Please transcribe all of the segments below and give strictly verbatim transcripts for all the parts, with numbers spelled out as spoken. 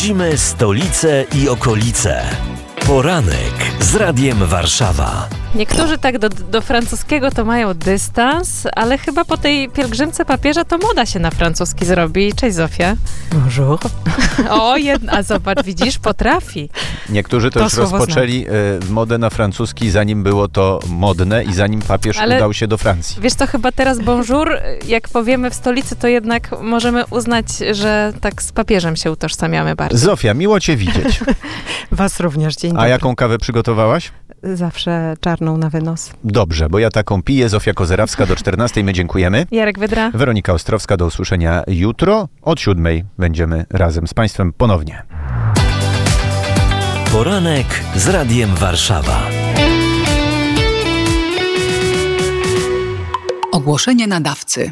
Śledzimy stolicę i okolice. Poranek z Radiem Warszawa. Niektórzy tak do, do francuskiego to mają dystans, ale chyba po tej pielgrzymce papieża to moda się na francuski zrobi. Cześć, Zofia. Bonjour. O, jedna, a zobacz, widzisz, potrafi. Niektórzy to, To już słowo rozpoczęli y, modę na francuski, zanim było to modne i zanim papież Ale udał się do Francji. Wiesz co, chyba teraz bonjour, jak powiemy w stolicy, to jednak możemy uznać, że tak z papieżem się utożsamiamy bardziej. Zofia, miło cię widzieć. Was również, dzień dobry. A jaką kawę przygotowałaś? Zawsze czarną na wynos. Dobrze, bo ja taką piję. Zofia Kozerawska do czternastej. My dziękujemy. Jarek Wydra. Weronika Ostrowska, do usłyszenia jutro. Od siódmej będziemy razem z Państwem ponownie. Poranek z Radiem Warszawa. Ogłoszenie nadawcy.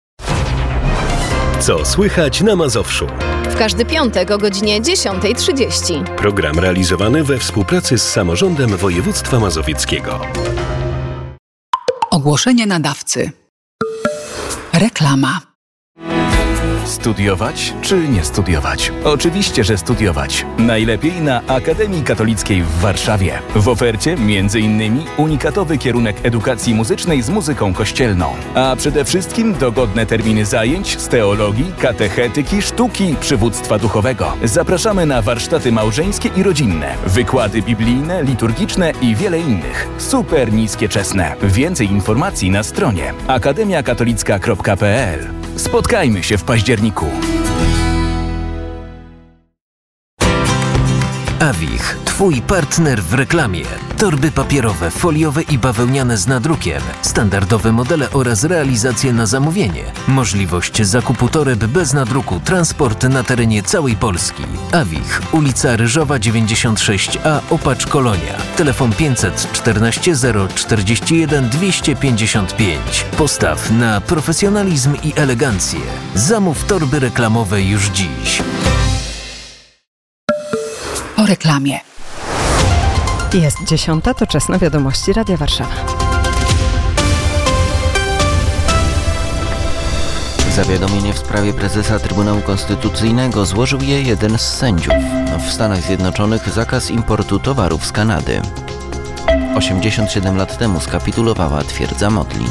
Co słychać na Mazowszu? W każdy piątek o godzinie dziesiąta trzydzieści. Program realizowany we współpracy z Samorządem Województwa Mazowieckiego. Ogłoszenie nadawcy. Reklama. Studiować czy nie studiować? Oczywiście, że studiować. Najlepiej na Akademii Katolickiej w Warszawie. W ofercie między innymi unikatowy kierunek edukacji muzycznej z muzyką kościelną. A przede wszystkim dogodne terminy zajęć z teologii, katechetyki, sztuki i przywództwa duchowego. Zapraszamy na warsztaty małżeńskie i rodzinne, wykłady biblijne, liturgiczne i wiele innych. Super niskie czesne. Więcej informacji na stronie akademia katolicka kropka p l. Spotkajmy się w październiku. Awich, twój partner w reklamie. Torby papierowe, foliowe i bawełniane z nadrukiem. Standardowe modele oraz realizacje na zamówienie. Możliwość zakupu toreb bez nadruku. Transport na terenie całej Polski. Awich, ulica Ryżowa dziewięćdziesiąt sześć a, Opacz Kolonia. Telefon pięćset czternaście zero czterdzieści jeden dwieście pięćdziesiąt pięć. Postaw na profesjonalizm i elegancję. Zamów torby reklamowe już dziś. Po reklamie. Jest dziesiąta, to czesne wiadomości Radia Warszawa. Zawiadomienie w sprawie prezesa Trybunału Konstytucyjnego złożył je jeden z sędziów. W Stanach Zjednoczonych zakaz importu towarów z Kanady. osiemdziesiąt siedem lat temu skapitulowała twierdza Modlin.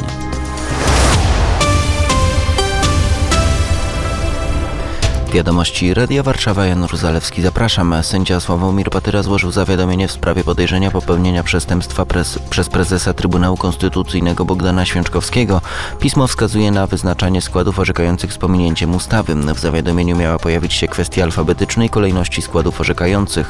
Wiadomości Radia Warszawa, Janusz Zalewski, zapraszam. Sędzia Sławomir Patyra złożył zawiadomienie w sprawie podejrzenia popełnienia przestępstwa pres, przez prezesa Trybunału Konstytucyjnego Bogdana Święczkowskiego. Pismo wskazuje na wyznaczanie składów orzekających z pominięciem ustawy. W zawiadomieniu miała pojawić się kwestia alfabetycznej kolejności składów orzekających.